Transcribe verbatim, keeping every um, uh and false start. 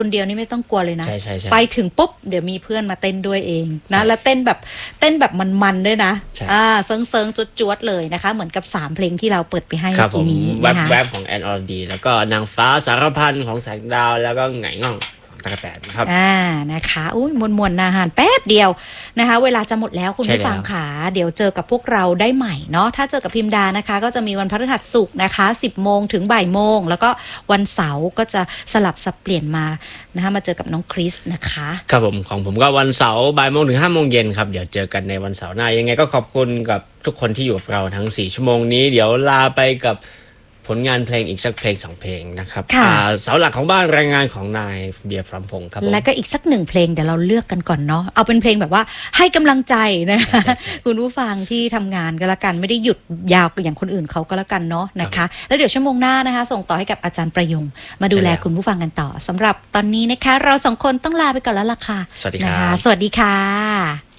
คนเดียวนี่ไม่ต้องกลัวเลยนะใช่ใช่ใช่ไปถึงปุ๊บเดี๋ยวมีเพื่อนมาเต้นด้วยเองนะแล้วเต้นแบบเต้นแบบมันๆด้วยนะอ่าเซิงเซิงจุดจวดเลยนะคะเหมือนกับสามเพลงที่เราเปิดไปให้เมื่อกี้นี้นะคะแวบๆของแอนอรดีแล้วก็นางฟ้าสารพันของแสงดาวแล้วก็ไงง่องตะกะแตนนะครับอ่านะคะอุ้ยมวลๆนาหารแป๊บเดียวนะคะเวลาจะหมดแล้วคุณผู้ฟังค่ะเดี๋ยวเจอกับพวกเราได้ใหม่เนาะถ้าเจอกับพิมดานะคะก็จะมีวันพฤหัสศุกร์นะคะสิบโมงถึงบ่ายโมงแล้วก็วันเสาร์ก็จะสลับสับเปลี่ยนมานะคะมาเจอกับน้องคริสนะคะครับผมของผมก็วันเสาร์บ่ายโมงถึงห้าโมงเย็นครับเดี๋ยวเจอกันในวันเสาร์หน้ายังไงก็ขอบคุณกับทุกคนที่อยู่กับเราทั้งสี่ชั่วโมงนี้เดี๋ยวลาไปกับผลงานเพลงอีกสักเพลงสองเพลงนะครับเสาหลักของบ้านแรงงานของนายเบียร์พร้อมพงศ์ครับและก็อีกสักหนึ่งเพลงเดี๋ยวเราเลือกกันก่อนเนาะเอาเป็นเพลงแบบว่าให้กำลังใจนะคะคุณผู้ฟังที่ทำงานก็แล้วกันไม่ได้หยุดยาวอย่างคนอื่นเขาก็แล้วกันเนาะนะคะแล้วเดี๋ยวชั่วโมงหน้านะคะส่งต่อให้กับอาจารย์ประยงมาดูแลคุณผู้ฟังกันต่อสำหรับตอนนี้นะคะเราสองคนต้องลาไปก่อนแล้วล่ะค่ะสวัสดีครับสวัสดีค่ะ